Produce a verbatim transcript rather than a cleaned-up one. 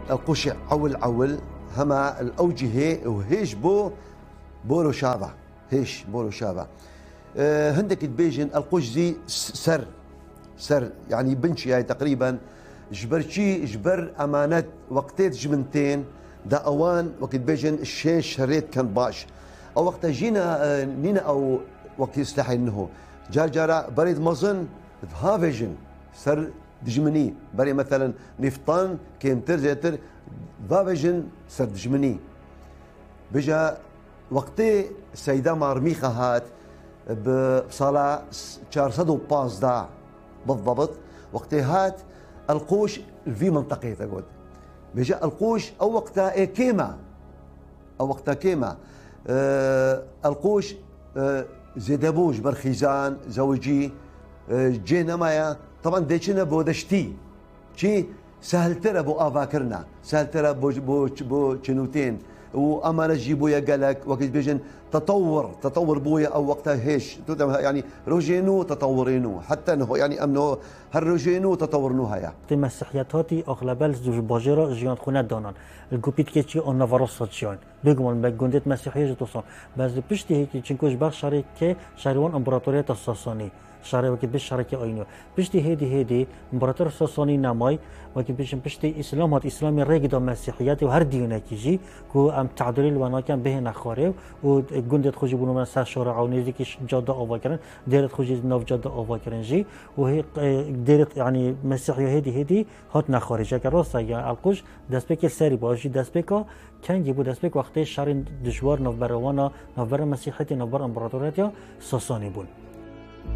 القوش عول عول هما الأوجه وهيش بو بورو شابة هيش بورو شابة. أه هندك تبيجن القوش زي سر سر يعني بنشي يعني تقريبا جبرشي جبر أمانات وقتات جمنتين دا أوان وقت بيجن الشيش شريت كان باش أو وقت جينا أه نينا أو وقت يستحي إنه جار جارا بريد مظن ها فيجن سر دجمني بري مثلا نفطان كيمتر زيتر فافيجن سر دجمني بجا وقتي السيدة مارميخة هات بصلاة أربعمية وبانزده بالضبط وقتي هات القوش في منطقة تقول بجا القوش أو وقتها إيه كيما أو وقتها كيما آه القوش آه زيدبوج برخيزان زوجي آه جينا مايا طبعا ديشنا بودشتي شي سهل ترى بو افاكرنا سهل ترى بو بو بو شنوتين وامانه جيبويا قالك وقت بيجن تطور تطور بويا او وقتها هيش يعني روجينو تطورينو حتى انه يعني امنو هالروجينو تطورنو هيا مسيحياتي اغلبال زوج باجرا جيان خونه دونان الكوبيت كيتشي اون نافاروساتشيون بيغمون بغوندت مسيحيه جتوسون بس بيشتي هيك تشنكوش باخ شركه شاريون امبراطوريه الساساني شارع وكي بيش شركة أينو بيشتي هيدي هيدي إمبراطور الساساني ناماي وكي بيش بيشتي إسلام هات إسلامي ريجدا مسيحياتي وهر ديونا كيجي كو أم تعدلي الوانا كان به نخاري وجندت خوجي بنو من سه شارع أو نزدیکش جاده آواکرن ديرت خوجي ناف جاده آواکرن جي وهي ديرت يعني مسيحية هيدي هيدي هات نخاري جاك راسا يعني القوش دست بك سري باشي دست بك كان جيبو دست بك وقتی شهر دشوار ناف بروانا ناف بر مسیحیتی ناف بر امپراتوریت ساسانی بون.